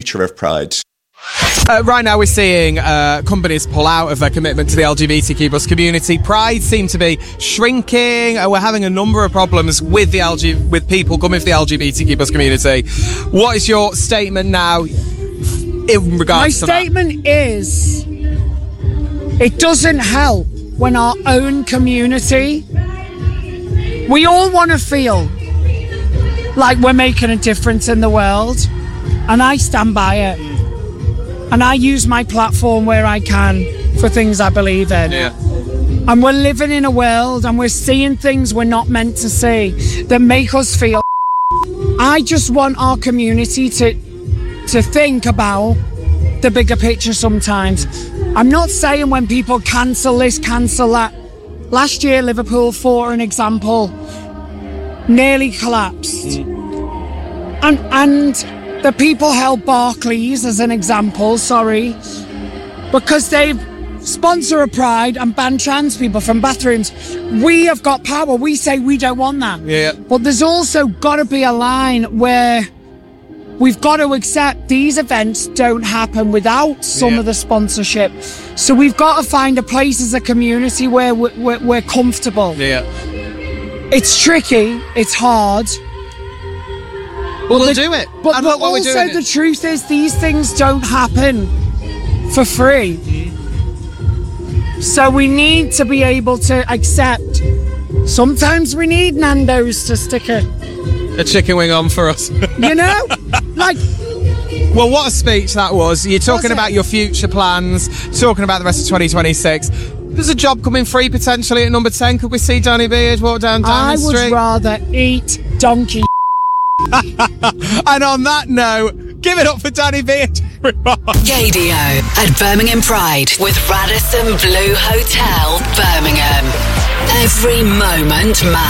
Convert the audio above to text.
future of Pride. Right now we're seeing companies pull out of their commitment to the LGBTQ plus community. Pride seems to be shrinking. We're having a number of problems with with people coming from the LGBTQ plus community. What is your statement now in regards to that? My statement is, it doesn't help when our own community, we all want to feel like we're making a difference in the world, and I stand by it. And I use my platform where I can for things I believe in. Yeah. And we're living in a world and we're seeing things we're not meant to see that make us feel. I just want our community to think about the bigger picture sometimes. I'm not saying when people cancel this, cancel that. Last year, Liverpool, for an example, nearly collapsed. And the people held Barclays as an example, because they've sponsor a pride and ban trans people from bathrooms. We have got power. We say we don't want that. Yeah. But there's also got to be a line where we've got to accept these events don't happen without some of the sponsorship. So we've got to find a place as a community where we're comfortable. Yeah. It's tricky. It's hard. Well, we'll do it. But also the truth is these things don't happen for free. So we need to be able to accept sometimes we need Nando's to stick a chicken wing on for us. You know? Like... Well, what a speech that was. You're talking about your future plans, talking about the rest of 2026. There's a job coming free potentially at number 10. Could we see Danny Beard walk down Downing Street? I would rather eat donkey. And on that note, give it up for Danny Beard. Gaydio at Birmingham Pride with Radisson Blu Hotel, Birmingham. Every moment matters.